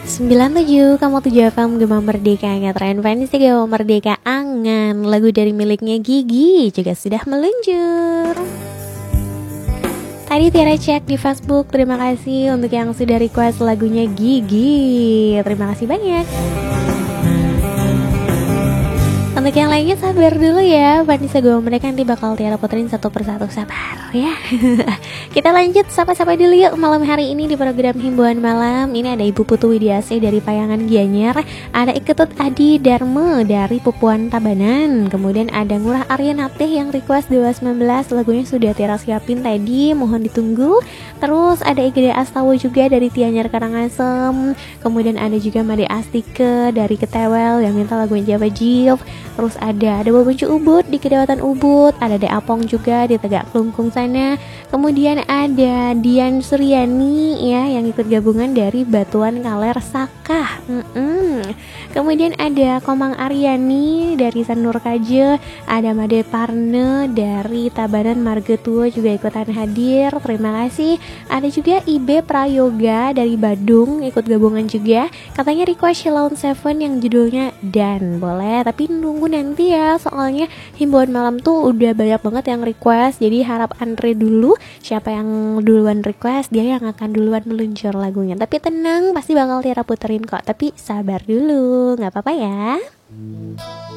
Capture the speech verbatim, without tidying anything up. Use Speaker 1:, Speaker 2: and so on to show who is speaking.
Speaker 1: sembilan tujuh kamu tujuh F M Gema Merdeka Ngetren Fancy Gema Merdeka Angan. Lagu dari miliknya Gigi juga sudah meluncur. Tadi Tiara cek di Facebook. Terima kasih untuk yang sudah request lagunya Gigi. Terima kasih banyak. Untuk yang lainnya sabar dulu ya. Vanessa gue mereka nanti bakal Tiara puterin satu persatu. Sabar ya. Kita lanjut sapa-sapa dulu yuk malam hari ini di program Himbuan Malam. Ini ada Ibu Putu Widiasih dari Payangan Gianyar, ada Iketut Adi Darme dari Pupuan Tabanan, kemudian ada Ngurah Aryanateh yang request dua ribu sembilan belas. Lagunya sudah Tiara siapin tadi, mohon ditunggu. Terus ada Igede Astawa juga dari Tianyar Karangasem. Kemudian ada juga Made Astike dari Ketewel yang minta lagunya Java Jive. Terus ada ada Babuncu Ubud di Kedawatan Ubud, ada De Apong juga di Tegak Kelungkung sana. Kemudian ada Dian Suryani ya yang ikut gabungan dari Batuan Kaler Sakah. Mm-mm. Kemudian ada Komang Aryani dari Sanur Kaje, ada Made Parne dari Tabanan Margetua juga ikutan hadir. Terima kasih. Ada juga Ibe Prayoga dari Badung ikut gabungan juga. Katanya request Shilon Seven yang judulnya Dan. Boleh, tapi nunggu nanti ya, soalnya Himbauan Malam tuh udah banyak banget yang request. Jadi harap antre dulu, siapa yang duluan request dia yang akan duluan meluncur lagunya. Tapi tenang, pasti bakal Tiara puterin kok. Tapi sabar dulu, gak apa-apa ya.